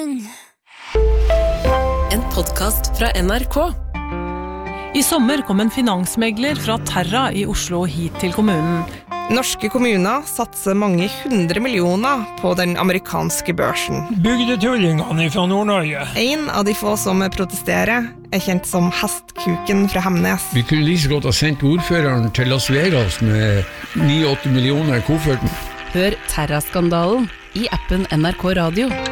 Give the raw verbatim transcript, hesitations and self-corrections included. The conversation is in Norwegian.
En podcast fra N R K. I sommer kom en finansmegler fra Terra i Oslo hit til kommunen. Norske kommuner satser mange hundre millioner på den amerikanske børsen. Bygdetullingene fra Nord-Norge. En av de få som protesterer er kjent som Hestkuken fra Hemnes. Vi kunne like så godt ha sendt ordføreren til Las Vegas med ni åtte millioner i kofferten. Hør Terra-skandalen i appen N R K Radio.